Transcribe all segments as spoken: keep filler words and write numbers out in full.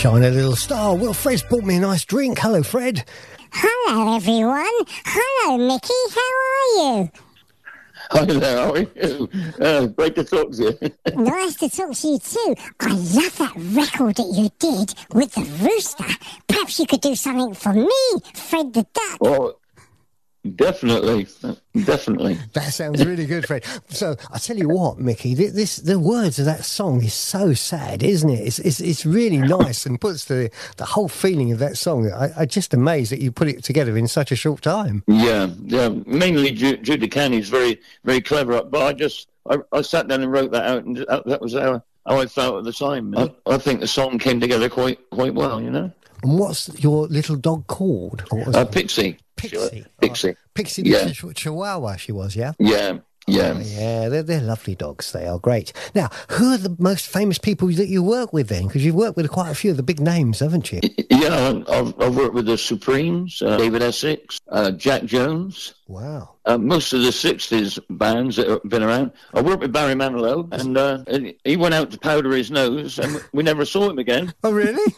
Shine a little star. Well, Fred's bought me a nice drink. Hello, Fred. Hello, everyone. Hello, Mickey. How are you? Hi there, how are you? Uh, great to talk to you. Nice to talk to you too. I love that record that you did with the rooster. Perhaps you could do something for me, Fred the Duck. Oh, definitely, definitely. That sounds really good, Fred. So I tell you what, Mickey, this, this the words of that song is so sad, isn't it? It's it's, it's really nice and puts the the whole feeling of that song. I, I'm just amazed that you put it together in such a short time. Yeah, yeah. Mainly Ju- Judy Canny's very, very clever. But I just, I, I sat down and wrote that out, and that, that was how, how I felt at the time. I, I think the song came together quite, quite well, you know. And what's your little dog called? Uh, Pixie. Pixie. Pixie. Oh, Pixie, the Yeah. ch- Chihuahua, she was, yeah? Yeah, yeah. Oh, yeah, they're, they're lovely dogs. They are great. Now, who are the most famous people that you work with then? Because you've worked with quite a few of the big names, haven't you? Yeah, I've, I've worked with the Supremes, uh, David Essex, uh, Jack Jones. Wow. Uh, most of the sixties bands that have been around. I worked with Barry Manilow, and, uh, and he went out to powder his nose, and we never saw him again. Oh, really?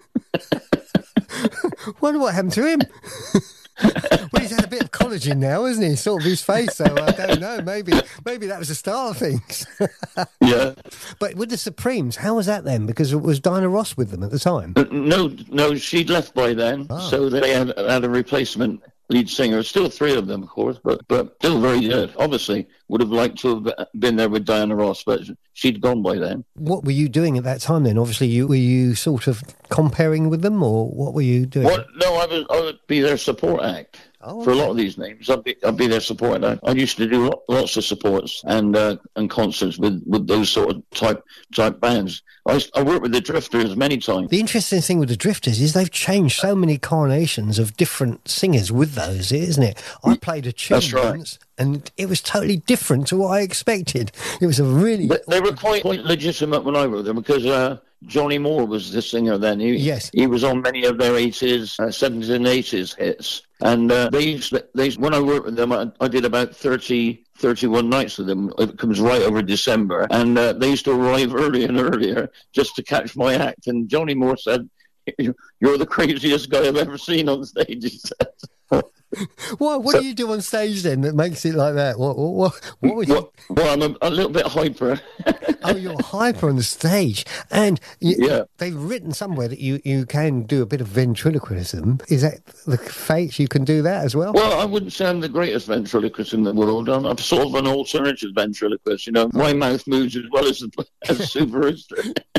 Wonder what happened to him. Well, he's had a bit of collagen now, hasn't he? Sort of his face, so I don't know. Maybe maybe that was the start of things. Yeah. But with the Supremes, how was that then? Because it was Diana Ross with them at the time. Uh, no, no, she'd left by then, Oh. so they had, had a replacement lead singer. Still three of them, of course, but but still very good. Obviously, would have liked to have been there with Diana Ross, but she'd gone by then. What were you doing at that time then? Obviously, you were you sort of comparing with them, or what were you doing? What? No, I was I would be their support act. Oh, For a okay. lot of these names, I'd be, I'd be their support act. I used to do lo- lots of supports and uh, and concerts with, with those sort of type type bands. I, used- I worked with the Drifters many times. The interesting thing with the Drifters is they've changed so many carnations of different singers with those, isn't it? I played a tune That's right. once, and it was totally different to what I expected. It was a really... But they were quite, quite legitimate when I wrote them because uh, Johnny Moore was the singer then. He, Yes. He was on many of their eighties, uh, seventies and eighties hits. And uh, they, used to, they when I worked with them, I, I did about thirty, thirty-one nights with them. It comes right over December. And uh, they used to arrive earlier and earlier just to catch my act. And Johnny Moore said, "You're the craziest guy I've ever seen on stage," he said. What, what So- do you do on stage then that makes it like that? What what what, what would you... Well, well, I'm a, a little bit hyper. Oh, you're hyper on the stage. And you, Yeah. they've written somewhere that you, you can do a bit of ventriloquism. Is that the case? You can do that as well? Well, I wouldn't say I'm the greatest ventriloquist in the world. I'm, I'm sort of an alternative ventriloquist, you know. My mouth moves as well as, as Subaru's.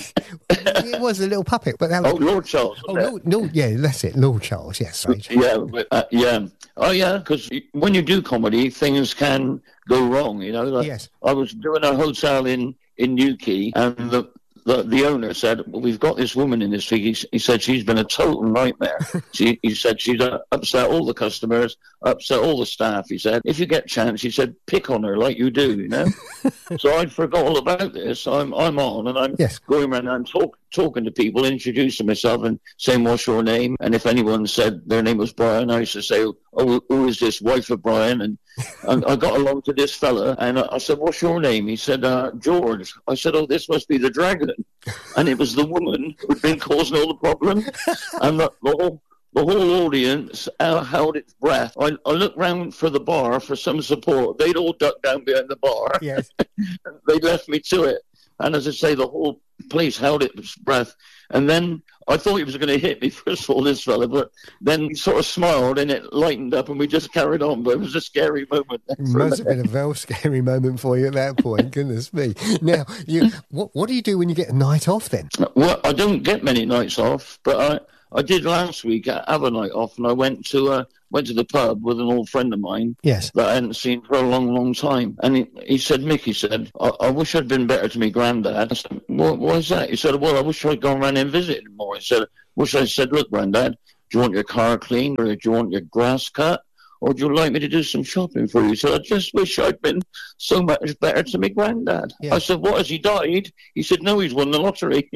It was a little puppet, but that was... Oh, Lord Charles. Oh, wasn't Lord, Lord, yeah, that's it. Lord Charles, yes. Sorry. it? Yeah, but, uh, yeah. Oh, yeah, because when you do comedy, things can go wrong, you know. Like, Yes. I was doing a hotel in, in Newquay, and the, the the owner said, "Well, we've got this woman in this week." He, he said she's been a total nightmare. she, he said she's uh, upset all the customers, upset all the staff. He said, "If you get a chance," he said, "pick on her like you do," you know. So I'd forgot all about this. I'm I'm on, and I'm Yes. going around and I'm talk, talking to people, introducing myself, and saying, "What's your name?" And if anyone said their name was Brian, I used to say, "Oh, who is this? Wife of Brian?" And and I got along to this fella, and I, I said, "What's your name?" He said, uh, "George." I said, "Oh, this must be the dragon," and it was the woman who'd been causing all the problem, and the, the whole. The whole audience uh, held its breath. I, I looked round for the bar for some support. They'd all ducked down behind the bar. Yes. They left me to it. And as I say, the whole place held its breath. And then I thought he was going to hit me, first of all, this fella, but then he sort of smiled and it lightened up and we just carried on. But it was a scary moment. It must have been a very scary moment for you at that point. Goodness me. Now, you, what, what do you do when you get a night off then? Well, I don't get many nights off, but I, I did last week uh, have a night off, and I went to uh, went to the pub with an old friend of mine Yes. that I hadn't seen for a long, long time. And he, he said, "Mick," he said, I, I wish I'd been better to me granddad." I said, "What, why is that?" He said, "Well, I wish I'd gone around and visited him more." He said, "Wish I said, look, granddad, do you want your car cleaned, or do you want your grass cut? Or would you like me to do some shopping for you?" So I just wish I'd been so much better to my granddad. Yeah. I said, "What, has he died?" He said, "No, he's won the lottery."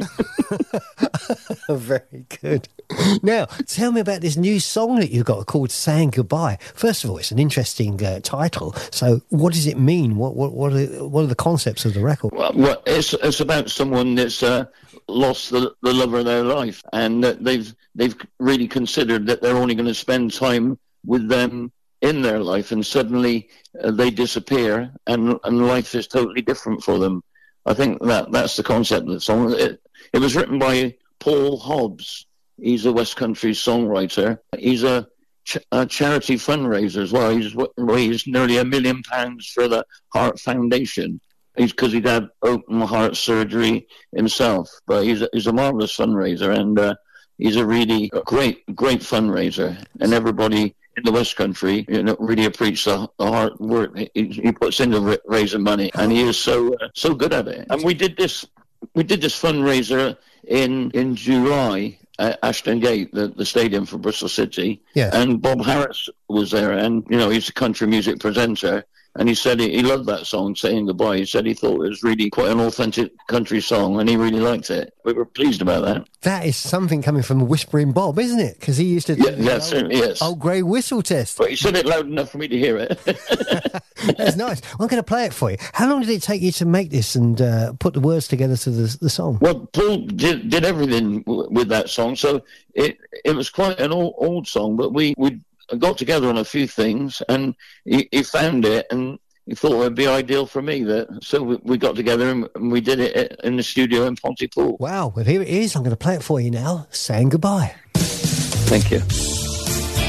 Very good. Now, tell me about this new song that you've got called "Saying Goodbye." First of all, it's an interesting uh, title. So, what does it mean? What what what are, what are the concepts of the record? Well, well it's it's about someone that's uh, lost the, the love of their life, and that they've they've really considered that they're only going to spend time with them in their life, and suddenly uh, they disappear, and and life is totally different for them. I think that that's the concept of the song. It, it was written by Paul Hobbs. He's a West Country songwriter. He's a, ch- a charity fundraiser as well. He's raised nearly a million pounds for the Heart Foundation. He's because he'd had open heart surgery himself, but he's a, he's a marvelous fundraiser, and uh, he's a really great great fundraiser. And everybody in the West Country, you know, really appreciates the, the hard work he, he puts into raising money, and he is so uh, so good at it. And we did this we did this fundraiser in in July at Ashton Gate, the, the stadium for Bristol City. Yes. And Bob Harris was there, and you know, he's a country music presenter. And he said he, he loved that song, Saying Goodbye. He said he thought it was really quite an authentic country song, and he really liked it. We were pleased about that. That is something coming from Whispering Bob, isn't it? Because he used to do yeah, the yeah, old, certainly is. old grey whistle test. But he said it loud enough for me to hear it. That's nice. Well, I'm going to play it for you. How long did it take you to make this and uh, put the words together to the, the song? Well, Paul did, did everything w- with that song, so it it was quite an old, old song, but we, we got together on a few things, and he, he found it, and he thought it would be ideal for me. That so we, we got together and, and we did it in the studio in Pontypool. Wow. Well, here it is. I'm going to play it for you now. Saying Goodbye. Thank you.